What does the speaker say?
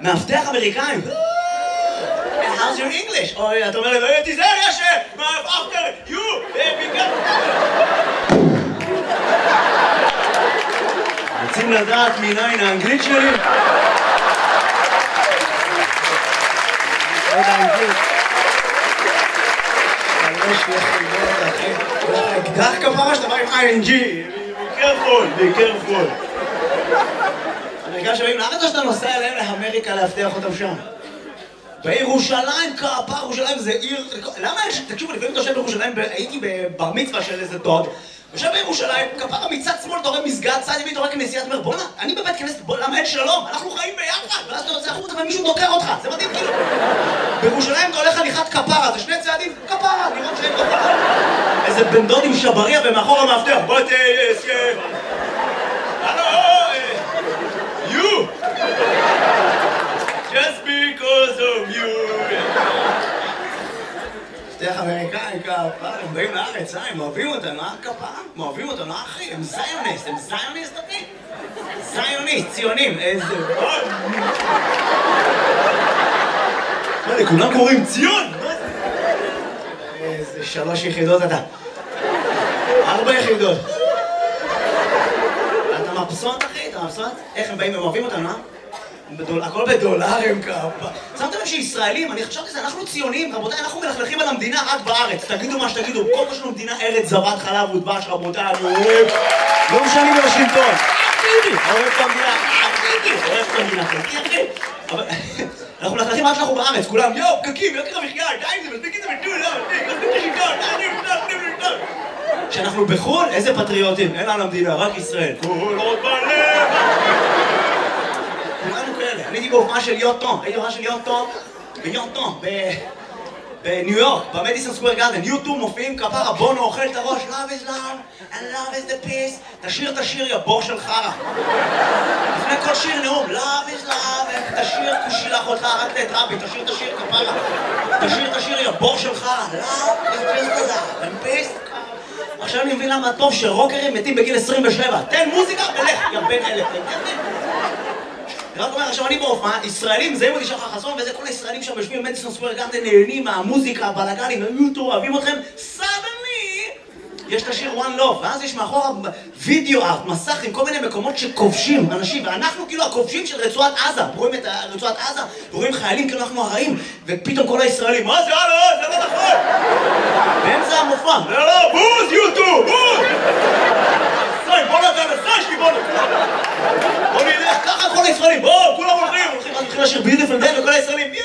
מאבטח אמריקאי. How's your English? אוי, אתה אומר לי, תיזהר יש, after you, רוצים לדעת מניין האנגלית שלי? עוד האנגלית. יש לי איך אקדח כפרה שאתה בא עם ING. be careful. אמריקאים שבאים לארץ או שאתה נוסע אליהם לאמריקה להבטיח אותם שם? בירושלים, כפר, ירושלים זה עיר... למה יש... תקשיבו, לפעמים אתה יושב בירושלים, הייתי בבר מצווה של איזה דוד, יושב בירושלים, כפר מצד שמאל, אתה רואה מסגד, צד ימין, אתה רואה כנסיית, אומר, בוא'נה, אני בבית כנסת, למה אין שלום? אנחנו חיים ביחד, ואז אתה יוצא החוצה ומישהו דוקר אותך, זה מדהים, כאילו. בירושלים אתה הולך הליכת כפרה, זה שני צעדים, כפרה, לראות שאין כפרה. איזה בן דוד עם שבריה ומאחור המאבטח, בוא תהיה... You! Just because of you! מפתח אמריקאי, כפר, הם באים לארץ, הם אוהבים אותנו, כפר? הם אוהבים אותנו, אחי, הם זיוניסט, אחי? זיוניסט, ציונים, איזה... מה זה, כולם קוראים ציון? איזה 3 יחידות אתה. 4 יחידות. אתה מבסוט, אחי? אתה מבסוט? איך הם באים, הם אוהבים אותנו, אה? הכל בדולרים כפה. שמתם לב שישראלים, אני חשבתי שזה, אנחנו ציונים, רבותיי, אנחנו מלכלכים על המדינה רק בארץ. תגידו מה שתגידו, כל מה שלנו מדינה ארץ זבת חלב ודבש, רבותיי, אני אוהב. לא משנים בוושינגטון. אוהב את המדינה, אוהב את המדינה, אחי. אבל אנחנו מלכלכים רק שאנחנו בארץ, כולם, יואו, פקקים, יוקר המחיה, די, זה מספיק את זה בטול, כשאנחנו בחו"ל, איזה פטריוטים, אין לנו המדינה, רק ישראל. כולות בלב! כולנו כאלה. אני הייתי בהופעה של יוטון, בניו יורק, במדיסון סקוור גארדן, יוטו מופיעים כפרה, בונו אוכל את הראש, love is love and love is the peace, תשיר את השיר, יא בור של חרה. לפני כל שיר נאום, love is love, תשיר, תשילח אותך, רק את רבי, תשיר את השיר כפרה. תשיר את השיר, יא בור של חרה, love is just the love and peace. עכשיו אני מבין למה טוב שרוקרים מתים בגיל 27. תן מוזיקה ולך, יא בן אלף. אני רק אומר, עכשיו אני בהופעה, ישראלים, זה מודי שחר חסון, וזה כל הישראלים שם יושבים במדיסון סקוור גארדן, נהנים מהמוזיקה, הבלגנים, היוטו, אוהבים אתכם, suddenly יש את השיר One Love, ואז יש מאחורה וידאו ארט, מסך עם כל מיני מקומות שכובשים אנשים, ואנחנו כאילו הכובשים של רצועת עזה, רואים את רצועת עזה, ורואים חיילים כאילו אנחנו הרעים, ופתאום כל הישראלים, מה זה? זה לא נכון! באמצע המופע, לא, בוז, יוטו, בוז! בוא נתחיל בוא נלך, ככה כל הישראלים, בואו, כולם הולכים, אז מתחיל לשיר ביוטיפול דיי וכל הישראלים,